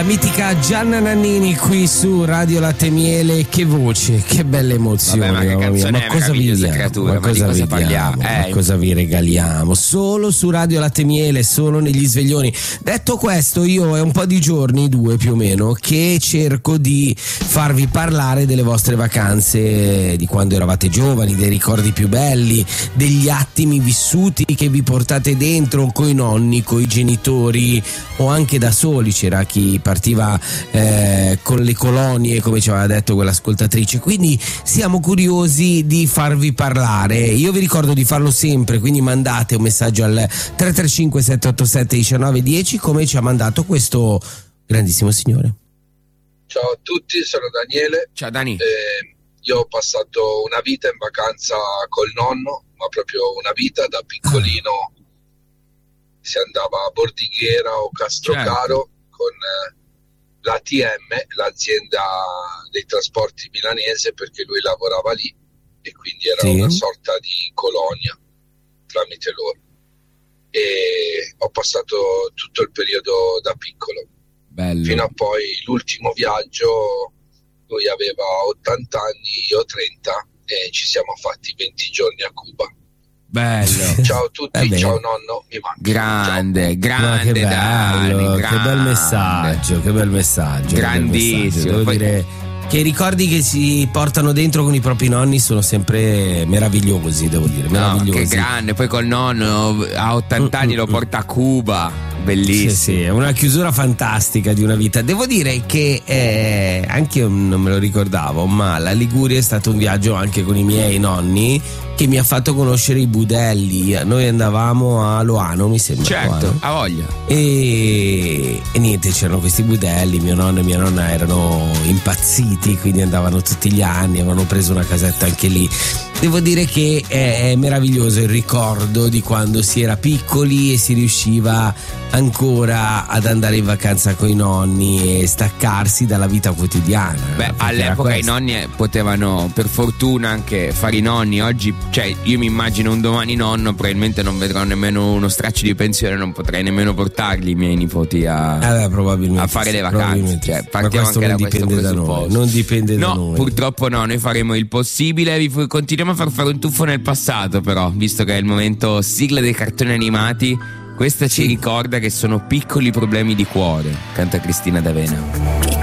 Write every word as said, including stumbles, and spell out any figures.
mitica Gianna Nannini qui su Radio Latte e Miele. Che voce, che belle emozioni. Vabbè, ma che canzone ma è cosa vi diamo? creatura, ma ma cosa, di cosa vi parliamo? diamo? Eh, Ma cosa vi regaliamo? Solo su Radio Latte e Miele, solo negli sveglioni. Detto questo, io è un po' di giorni, due più o meno, che cerco di farvi parlare delle vostre vacanze, di quando eravate giovani, dei ricordi più belli, degli attimi vissuti che vi portate dentro coi nonni, coi genitori o anche da soli. C'era chi partiva eh, con le colonie, come ci aveva detto quell'ascoltatrice, quindi siamo curiosi di farvi parlare. Io vi ricordo di farlo sempre, quindi mandate un messaggio al tre tre cinque sette otto sette uno nove uno zero, come ci ha mandato questo grandissimo signore. Ciao a tutti, sono Daniele. Ciao Dani. Eh, io ho passato una vita in vacanza col nonno, ma proprio una vita da piccolino. Si andava a Bordighera o Castrocaro, certo, con eh, l'A T M, l'azienda dei trasporti milanese, perché lui lavorava lì e quindi era sì, una sorta di colonia tramite loro. E ho passato tutto il periodo da piccolo. Bello. Fino a poi l'ultimo viaggio, lui aveva ottanta anni, io trenta, e ci siamo fatti venti giorni a Cuba. Bello. Ciao a tutti, eh ciao nonno, mi manca. Grande, ciao. grande, che bello, Dani, grande. Che bel messaggio, che bel messaggio. Grandissimo. Devo Poi... dire che i ricordi che si portano dentro con i propri nonni sono sempre meravigliosi, devo dire, meravigliosi. No, che grande, poi col nonno a ottanta anni lo porta a Cuba. Bellissimo. Sì, sì, è una chiusura fantastica di una vita. Devo dire che eh, anche io non me lo ricordavo, ma la Liguria è stato un viaggio anche con i miei nonni che mi ha fatto conoscere i budelli. Noi andavamo a Loano, mi sembra. Certo, a voglia. E, e niente, c'erano questi budelli. Mio nonno e mia nonna erano impazziti, quindi andavano tutti gli anni, avevano preso una casetta anche lì. Devo dire che è, è meraviglioso il ricordo di quando si era piccoli e si riusciva ancora ad andare in vacanza con i nonni e staccarsi dalla vita quotidiana. Beh, all'epoca i nonni potevano per fortuna anche fare i nonni. Oggi, cioè, io mi immagino un domani nonno, probabilmente non vedrò nemmeno uno straccio di pensione, non potrei nemmeno portarli i miei nipoti a, eh beh, probabilmente a fare sì, le vacanze. Cioè, partiamo anche da questo presupposto. Non dipende da no, noi. Purtroppo no, noi faremo il possibile. Vi continuiamo a far fare un tuffo nel passato, però, visto che è il momento sigla dei cartoni animati. Questa ci ricorda che sono piccoli problemi di cuore, canta Cristina D'Avena.